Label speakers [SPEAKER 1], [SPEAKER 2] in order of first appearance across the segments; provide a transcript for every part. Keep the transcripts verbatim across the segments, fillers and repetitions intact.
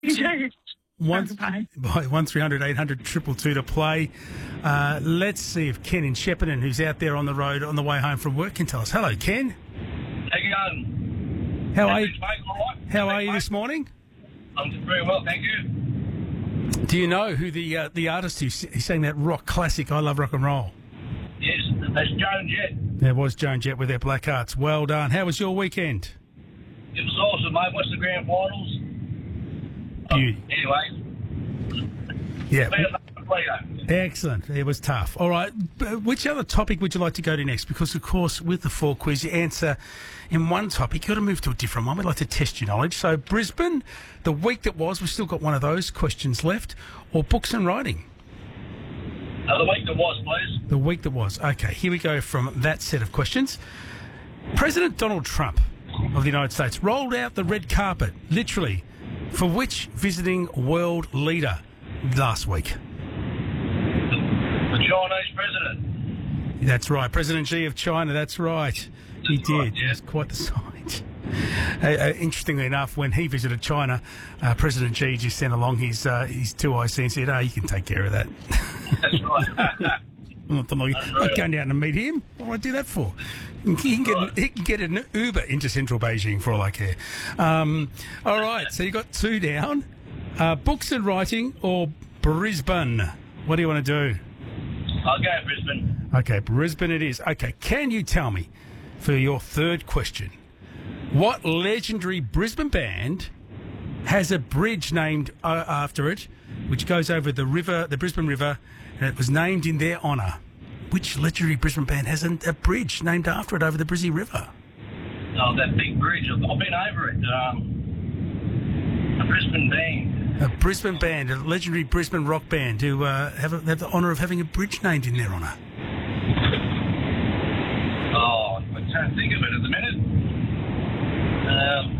[SPEAKER 1] One,
[SPEAKER 2] Bye.
[SPEAKER 1] by one three hundred eight hundred triple two to play. Uh, let's see if Ken in Shepparton, who's out there on the road on the way home from work, can tell us. Hello, Ken.
[SPEAKER 3] How you going?
[SPEAKER 1] How are you?
[SPEAKER 3] Mate, all right?
[SPEAKER 1] How are
[SPEAKER 3] Thanks,
[SPEAKER 1] you
[SPEAKER 3] mate.
[SPEAKER 1] this morning?
[SPEAKER 3] I'm very well, thank you.
[SPEAKER 1] Do you know who the uh, the artist who's who sang that rock classic, I Love Rock and Roll?
[SPEAKER 3] Yes, that's Joan Jett.
[SPEAKER 1] There was Joan Jett with their Black Hearts. Well done. How was your weekend?
[SPEAKER 3] It was awesome, mate. Watched the grand finals.
[SPEAKER 1] You,
[SPEAKER 3] Oh, anyway,
[SPEAKER 1] yeah.
[SPEAKER 3] better than Plato.
[SPEAKER 1] Excellent. It was tough. All right. B- Which other topic would you like to go to next? Because, of course, with the four quiz, you answer in one topic. You've got to move to a different one. We'd like to test your knowledge. So, Brisbane, the week that was, we've still got one of those questions left. Or books and writing?
[SPEAKER 3] Uh, the week that was, please.
[SPEAKER 1] The week that was. Okay, here we go from that set of questions. President Donald Trump of the United States rolled out the red carpet, literally, for which visiting world leader last week?
[SPEAKER 3] The Chinese president.
[SPEAKER 1] That's right. President Xi of China, that's right. He
[SPEAKER 3] That's
[SPEAKER 1] did.
[SPEAKER 3] right, yeah.
[SPEAKER 1] It was quite the sight. Uh, uh, interestingly enough, when he visited China, uh, President Xi just sent along his uh, his two I C and said, oh, you can take care of that.
[SPEAKER 3] That's right.
[SPEAKER 1] I'm not, I'm not, I'm not going down to meet him. What do I do that for? He can get, he can get an Uber into central Beijing for all I care. Um, all right, so you got two down. Uh, books and writing or Brisbane? What do you want to do?
[SPEAKER 3] I'll go Brisbane.
[SPEAKER 1] Okay, Brisbane it is. Okay, can you tell me, for your third question, what legendary Brisbane band has a bridge named uh, after it, which goes over the river, the Brisbane River, and it was named in their honour? Which legendary Brisbane band has a, a bridge named after it over the Brizzy River?
[SPEAKER 3] Oh, that big bridge. I've, I've been over it. Um, a Brisbane band.
[SPEAKER 1] A Brisbane band, a legendary Brisbane rock band who uh, have, a, have the honour of having a bridge named in their honour.
[SPEAKER 3] Oh, I can't think of it at the minute. Um,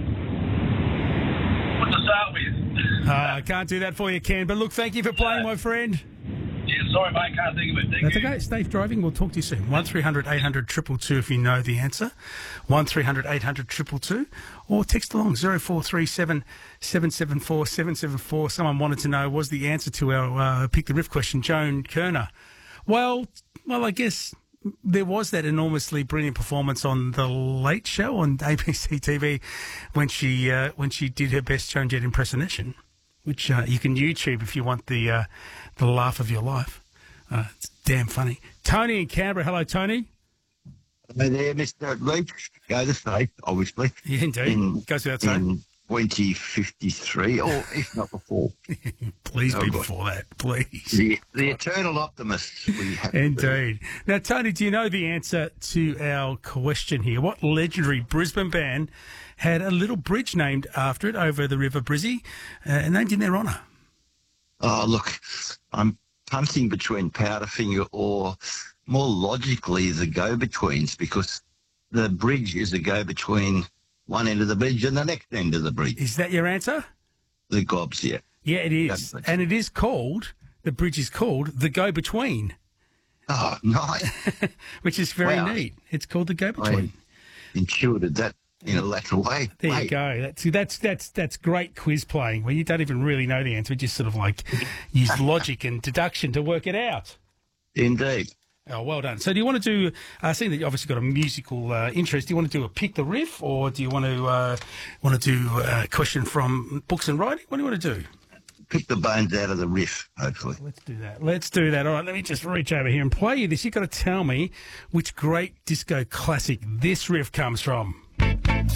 [SPEAKER 3] what to start with?
[SPEAKER 1] Uh, I can't do that for you, Ken, but look, thank you for playing, my friend.
[SPEAKER 3] Yeah, sorry, mate. Can't think of it. Thank
[SPEAKER 1] That's
[SPEAKER 3] you.
[SPEAKER 1] okay. Safe driving. We'll talk to you soon. one three hundred eight hundred two two two if you know the answer. one three hundred eight hundred two two two. Or text along zero four three seven seven seven four seven seven four. Someone wanted to know, was the answer to our uh, Pick the Riff question Joan Kerner? Well, well, I guess there was that enormously brilliant performance on The Late Show on A B C T V when she uh, when she did her best Joan Jett impersonation, which uh, you can YouTube if you want the uh, the laugh of your life. Uh, it's damn funny. Tony in Canberra. Hello, Tony.
[SPEAKER 4] Hello there, Mister Leach. Go to safe, obviously.
[SPEAKER 1] Yeah, indeed.
[SPEAKER 4] In,
[SPEAKER 1] Goes without saying.
[SPEAKER 4] in twenty fifty-three, or if not before.
[SPEAKER 1] Please
[SPEAKER 4] Oh,
[SPEAKER 1] be
[SPEAKER 4] God.
[SPEAKER 1] before that, please.
[SPEAKER 4] The, the eternal optimist we have.
[SPEAKER 1] Indeed. Now, Tony, do you know the answer to our question here? What legendary Brisbane band had a little bridge named after it over the River Brizzy, uh, named in their honour?
[SPEAKER 4] Oh, look, I'm punting between Powderfinger or, more logically, the Go-Betweens, because the bridge is a go-between one end of the bridge and the next end of the bridge.
[SPEAKER 1] Is that your answer?
[SPEAKER 4] The Gobs, yeah.
[SPEAKER 1] Yeah, it is.
[SPEAKER 4] Definitely.
[SPEAKER 1] And it is called, the bridge is called the Go-Between,
[SPEAKER 4] Oh, nice.
[SPEAKER 1] which is very
[SPEAKER 4] Wow.
[SPEAKER 1] neat. It's called the Go-Between.
[SPEAKER 4] I intuited that in a lateral way.
[SPEAKER 1] There
[SPEAKER 4] Wait.
[SPEAKER 1] you go. That's that's that's that's great quiz playing where you don't even really know the answer, just sort of like use logic and deduction to work it out.
[SPEAKER 4] Indeed.
[SPEAKER 1] Oh, well done. So, do you want to do? Uh, seeing that you obviously got a musical uh, interest, do you want to do a pick the riff, or do you want to uh, want to do a question from books and writing? What do you want to do?
[SPEAKER 4] Pick the bones out of the riff, hopefully.
[SPEAKER 1] Let's do that. Let's do that. All right. Let me just reach over here and play you this. You've got to tell me which great disco classic this riff comes from.